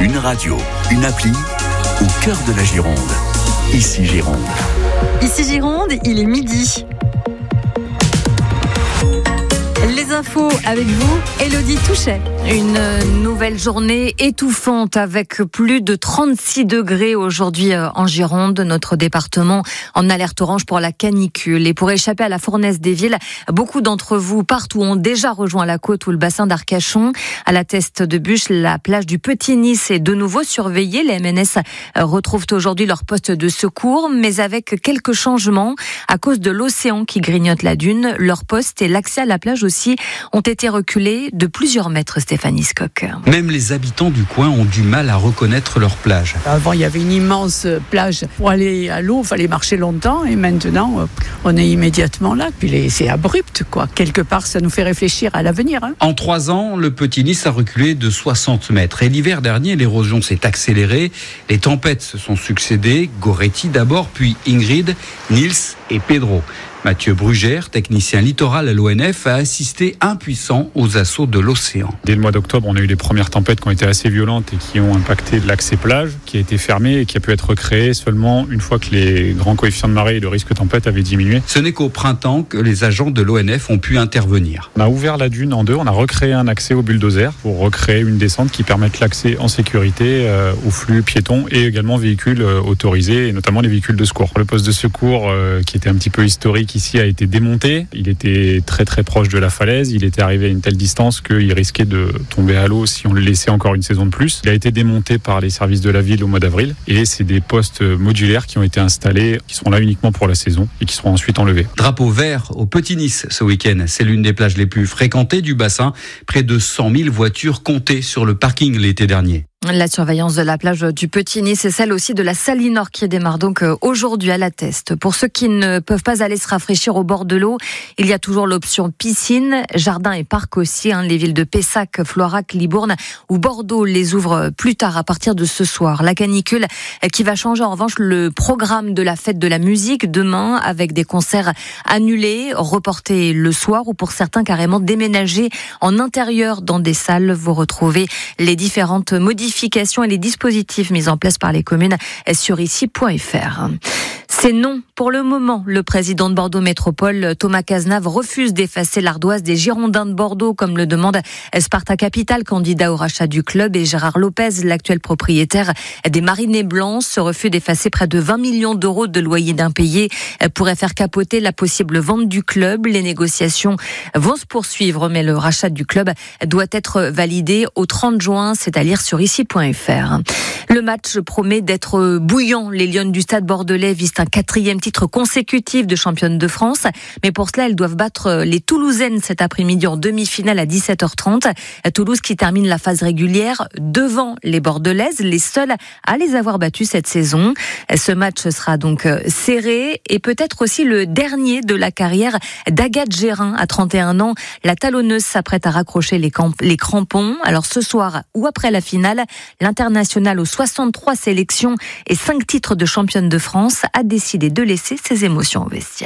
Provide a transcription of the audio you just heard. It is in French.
Une radio, une appli, au cœur de la Gironde. Ici Gironde. Ici Gironde, il est midi. Les infos avec vous, Élodie Touchet. Une nouvelle journée étouffante avec plus de 36 degrés aujourd'hui en Gironde, notre département en alerte orange pour la canicule. Et pour échapper à la fournaise des villes, beaucoup d'entre vous partout ont déjà rejoint la côte ou le bassin d'Arcachon. À la Teste de Buch, la plage du Petit-Nice est de nouveau surveillée. Les MNS retrouvent aujourd'hui leur poste de secours, mais avec quelques changements à cause de l'océan qui grignote la dune. Leur poste et l'accès à la plage aussi ont été reculés de plusieurs mètres, Stéphanie Scock. Même les habitants du coin ont du mal à reconnaître leur plage. Avant, il y avait une immense plage. Pour aller à l'eau, il fallait marcher longtemps et maintenant, on est immédiatement là. Puis c'est abrupt, quoi. Quelque part, ça nous fait réfléchir à l'avenir. En 3 ans, le Petit-Nice a reculé de 60 mètres. Et l'hiver dernier, l'érosion s'est accélérée. Les tempêtes se sont succédées. Goretti d'abord, puis Ingrid, Nils et Pedro. Mathieu Brugère, technicien littoral à l'ONF, a assisté impuissant aux assauts de l'océan. Dès le mois d'octobre, on a eu les premières tempêtes qui ont été assez violentes et qui ont impacté l'accès plage, qui a été fermé et qui a pu être recréé seulement une fois que les grands coefficients de marée et le risque de tempête avaient diminué. Ce n'est qu'au printemps que les agents de l'ONF ont pu intervenir. On a ouvert la dune en deux, on a recréé un accès au bulldozer pour recréer une descente qui permette l'accès en sécurité au flux piétons et également véhicules autorisés, et notamment les véhicules de secours. Le poste de secours qui était un petit peu historique ici a été démonté. Il était très très proche de la falaise. Il était arrivé à une telle distance qu'il risquait de tomber à l'eau si on le laissait encore une saison de plus. Il a été démonté par les services de la ville au mois d'avril et c'est des postes modulaires qui ont été installés, qui seront là uniquement pour la saison et qui seront ensuite enlevés. Drapeau vert au Petit-Nice ce week-end. C'est l'une des plages les plus fréquentées du bassin. Près de 100 000 voitures comptaient sur le parking l'été dernier. La surveillance de la plage du Petit-Nice et celle aussi de la Salinor qui démarre donc aujourd'hui à la Teste. Pour ceux qui ne peuvent pas aller se rafraîchir au bord de l'eau, il y a toujours l'option piscine, jardin et parc aussi. Les villes de Pessac, Floirac, Libourne ou Bordeaux les ouvrent plus tard à partir de ce soir. La canicule qui va changer en revanche le programme de la fête de la musique demain avec des concerts annulés, reportés le soir ou pour certains carrément déménagés en intérieur dans des salles. Vous retrouvez les différentes modifications et les dispositifs mis en place par les communes sur ici.fr. C'est non. Pour le moment, le président de Bordeaux Métropole, Thomas Cazenave, refuse d'effacer l'ardoise des Girondins de Bordeaux, comme le demande Sparta Capital, candidat au rachat du club, et Gérard Lopez, l'actuel propriétaire des Marinés Blancs. Ce refus d'effacer près de 20 millions d'euros de loyers d'impayés pourrait faire capoter la possible vente du club. Les négociations vont se poursuivre, mais le rachat du club doit être validé au 30 juin, c'est-à-dire sur ici.fr. Le match promet d'être bouillant. Les Lions du Stade Bordelais visent un 4e titre consécutif de championne de France. Mais pour cela, elles doivent battre les Toulousaines cet après-midi en demi-finale à 17h30. Toulouse qui termine la phase régulière devant les Bordelaises, les seules à les avoir battues cette saison. Ce match sera donc serré et peut-être aussi le dernier de la carrière d'Agathe Gérin à 31 ans. La talonneuse s'apprête à raccrocher les crampons. Alors ce soir ou après la finale, l'internationale aux 63 sélections et 5 titres de championne de France a décidé de laisser ses émotions au vestiaire.